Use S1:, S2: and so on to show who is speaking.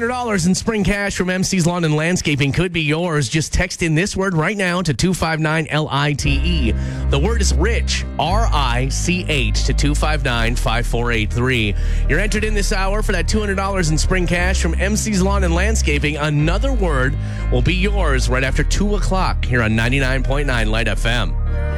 S1: $200 in spring cash from MC's Lawn and Landscaping could be yours. Just text in this word right now to 259-LITE. The word is rich, R-I-C-H, to 259-5483. You're entered in this hour for that $200 in spring cash from MC's Lawn and Landscaping. Another word will be yours right after 2 o'clock here on 99.9 Light FM.